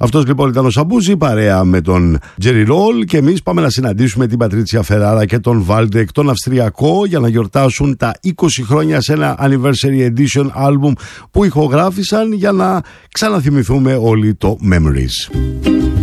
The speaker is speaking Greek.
Αυτός λοιπόν ήταν ο Σαμπούζη, παρέα με τον Τζέρι Ρόλ, και εμείς πάμε να συναντήσουμε την Πατρίτσια Φεράρα και τον Βάλντεκ, τον Αυστριακό, για να γιορτάσουν τα 20 χρόνια σε ένα Anniversary Edition album που ηχογράφησαν για να ξαναθυμηθούμε όλοι το Memories.